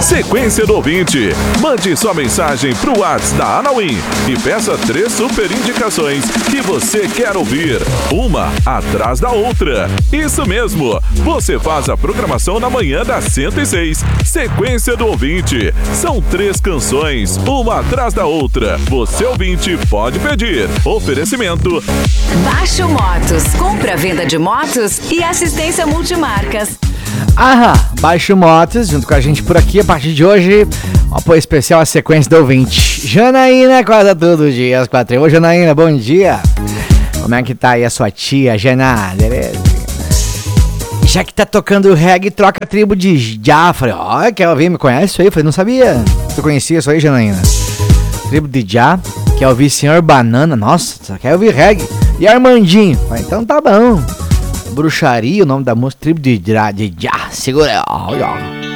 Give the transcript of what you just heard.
Sequência do Ouvinte. Mande sua mensagem pro WhatsApp da Anauim e peça 3 super indicações que você quer ouvir, uma atrás da outra. Isso mesmo, você faz a programação na manhã da 106. Sequência do Ouvinte. São 3 canções, uma atrás da outra. Você, ouvinte, pode pedir. Oferecimento Baixo Motos, compra, venda de motos e assistência multimarcas. Baixo Motos, junto com a gente por aqui, a partir de hoje, um apoio especial à Sequência do Ouvinte. Janaína, acorda todo dia às 4. Ô, Janaína, bom dia. Como é que tá aí a sua tia, Jana? Beleza? Já que tá tocando reggae, troca a tribo de Já. Falei, quer ouvir? Me conhece isso aí? Falei, não sabia. Tu conhecia isso aí, Janaína? Tribo de Já, quer ouvir Senhor Banana? Nossa, só quer ouvir reggae. E Armandinho? Falei, então tá bom. Bruxaria, o nome da música, tribo de Já. Segura aí, ó.